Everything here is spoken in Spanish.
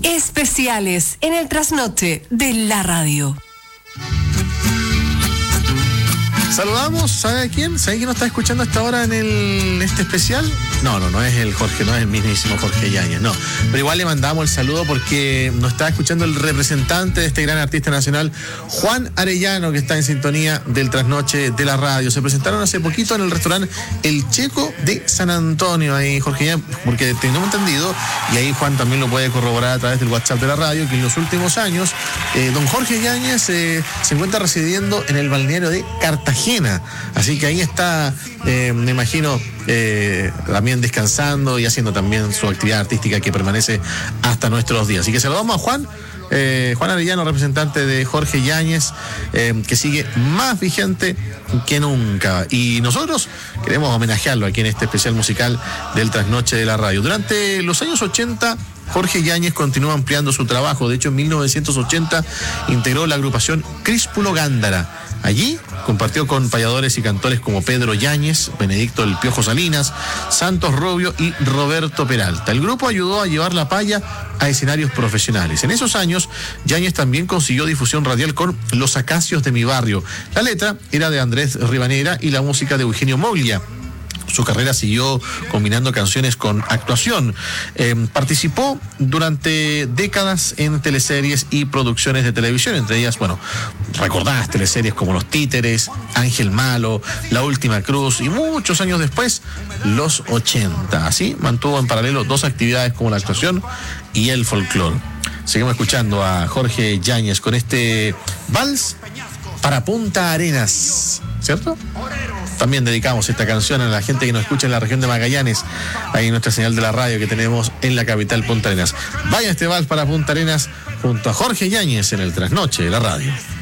Especiales en el trasnoche de la radio. Saludamos, ¿sabe a quién? ¿Sabe quién nos está escuchando a esta hora en este especial? No es el Jorge, no es el mismísimo Jorge Yáñez, no. Pero igual le mandamos el saludo porque nos está escuchando el representante de este gran artista nacional, Juan Arellano, que está en sintonía del trasnoche de la radio. Se presentaron hace poquito en el restaurante El Checo de San Antonio, ahí Jorge Yáñez, porque tenemos entendido, y ahí Juan también lo puede corroborar a través del WhatsApp de la radio, que en los últimos años, don Jorge Yáñez se encuentra residiendo en el balneario de Cartagena. Así que ahí está, me imagino, también descansando y haciendo también su actividad artística que permanece hasta nuestros días. Así que saludamos a Juan Arellano, representante de Jorge Yáñez, que sigue más vigente que nunca. Y nosotros queremos homenajearlo aquí en este especial musical del Trasnoche de la Radio. Durante los años 80, Jorge Yáñez continuó ampliando su trabajo. De hecho, en 1980 integró la agrupación Críspulo Gándara. Allí compartió con payadores y cantores como Pedro Yáñez, Benedicto El Piojo Salinas, Santos Rubio y Roberto Peralta. El grupo ayudó a llevar la paya a escenarios profesionales. En esos años, Yáñez también consiguió difusión radial con Los Acacios de mi barrio. La letra era de Andrés Ribanera y la música de Eugenio Moglia. Su carrera siguió combinando canciones con actuación. Participó durante décadas en teleseries y producciones de televisión, entre ellas, recordadas teleseries como Los Títeres, Ángel Malo, La Última Cruz y muchos años después, Los 80. Así mantuvo en paralelo dos actividades como la actuación y el folclore. Seguimos escuchando a Jorge Yáñez con este vals para Punta Arenas, ¿cierto? También dedicamos esta canción a la gente que nos escucha en la región de Magallanes, ahí en nuestra señal de la radio que tenemos en la capital Punta Arenas. Vaya este vals para Punta Arenas junto a Jorge Yáñez en el Trasnoche de la radio.